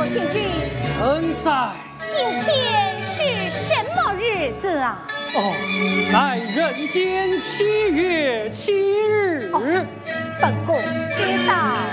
行君， 恩在。 今天是什么日子啊？ 哦，乃人间7月7